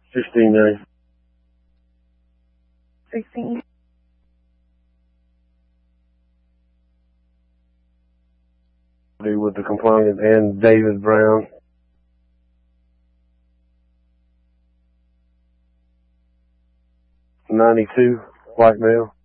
16A. 16. With the complainant and David Brown. $92, white male.